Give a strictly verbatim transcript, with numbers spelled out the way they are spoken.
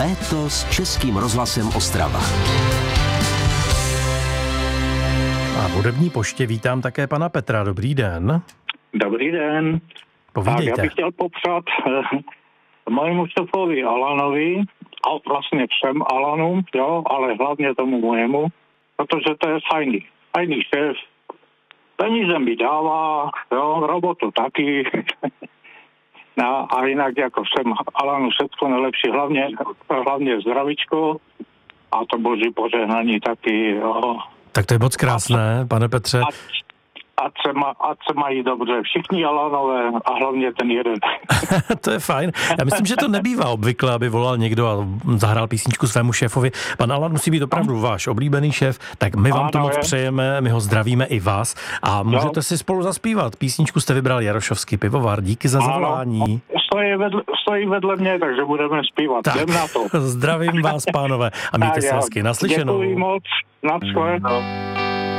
Léto s Českým rozhlasem Ostrava. A v hudební poště vítám také pana Petra. Dobrý den. Dobrý den. Povídejte. Tak já bych chtěl popřát eh, mojemu šéfovi Alanovi, a vlastně všem Alanům, jo, ale hlavně tomu mojemu, protože to je fajný, fajný šéf. Peníze mi dává, jo, robotu taky. No, a jinak jako všem Alanu všetko nejlepší, hlavně, hlavně zdravíčko a to boží požehnání taky, jo. Tak to je moc krásné, pane Petře. A, ať, se ma, ať se mají dobře všichni Alanové a hlavně ten jeden. To je fajn. Já myslím, že to nebývá obvykle, aby volal někdo a zahrál písničku svému šéfovi. Pan Alan musí být opravdu váš oblíbený šéf, tak my vám Ano, to moc je. přejeme, my ho zdravíme i vás a můžete Jo. si spolu zaspívat. Písničku jste vybral Jarošovský pivovar. Díky za zavolání. Stojí vedle, stojí vedle mě, takže budeme zpívat. Tak, Jdem na to. zdravím vás, pánové, a mějte Tak se já hezky. Naslyšenou. Děkuji moc. Naschle.